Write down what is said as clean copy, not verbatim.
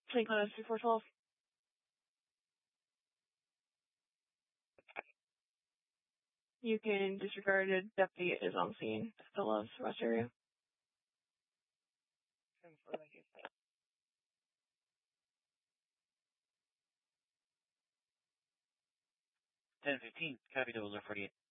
St. Cloud 2412. You can disregard it. Deputy is on scene. Still loves West area. 10-15, copy 0048.